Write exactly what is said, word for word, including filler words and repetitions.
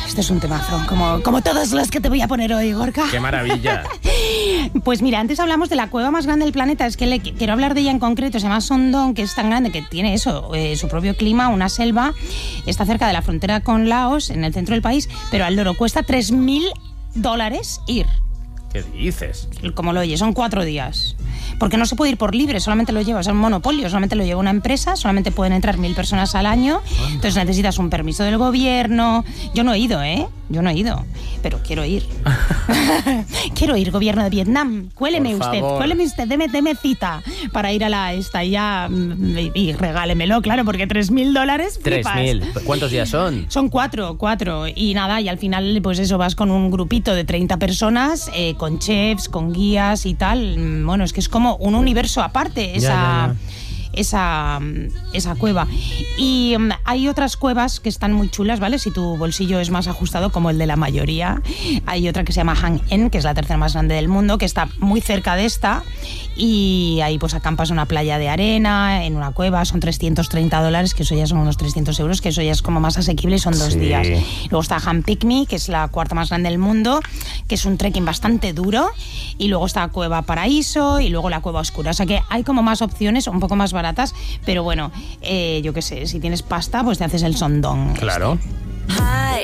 Este es un temazo, como, como todos los que te voy a poner hoy, Gorka. ¡Qué maravilla! Pues mira, antes hablamos de la cueva más grande del planeta. Es que le, quiero hablar de ella en concreto. Se llama Sondong, que es tan grande que tiene eso, eh, su propio clima, una selva. Está cerca de la frontera con Laos, en el centro del país, pero al loro cuesta tres mil dólares ir. ¿Qué dices? Como lo oyes, son cuatro días. Porque no se puede ir por libre, solamente lo lleva, es un monopolio, solamente lo lleva una empresa, solamente pueden entrar mil personas al año, entonces necesitas un permiso del gobierno. Yo no he ido, ¿eh? Yo no he ido, pero quiero ir. Quiero ir, gobierno de Vietnam. Cuéleme Por usted, favor. cuéleme usted, deme, deme cita para ir a la esta y ya y, y regálemelo, claro, porque tres mil dólares Tres flipas. mil. ¿Cuántos días son? Son cuatro, cuatro. Y nada, y al final, pues eso, vas con un grupito de treinta personas, eh, con chefs, con guías y tal. Bueno, es que es como un universo aparte, esa... Ya, ya, ya. Esa, esa cueva. Y um, hay otras cuevas que están muy chulas, ¿vale? Si tu bolsillo es más ajustado, como el de la mayoría. Hay otra que se llama Hang En, que es la tercera más grande del mundo, que está muy cerca de esta. Y ahí pues acampas en una playa de arena, en una cueva, son trescientos treinta dólares, que eso ya son unos trescientos euros, que eso ya es como más asequible y son dos Sí. días. Luego está Han Pick Me, que es la cuarta más grande del mundo, que es un trekking bastante duro. Y luego está Cueva Paraíso y luego la Cueva Oscura. O sea que hay como más opciones, un poco más baratas, pero bueno, eh, yo qué sé, si tienes pasta, pues te haces el Sondong. Claro. Este.